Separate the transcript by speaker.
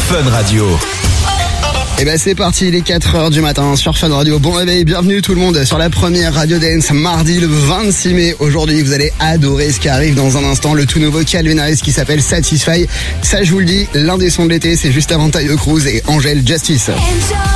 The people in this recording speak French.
Speaker 1: Fun Radio.
Speaker 2: Et ben c'est parti, il est 4h du matin sur Fun Radio. Bon réveil, bienvenue tout le monde sur la première Radio Dance, mardi le 26 mai. Aujourd'hui, vous allez adorer ce qui arrive dans un instant, le tout nouveau Calvin Harris qui s'appelle Satisfy. Ça, je vous le dis, l'un des sons de l'été, c'est juste avant Taio Cruz et Angel Justice.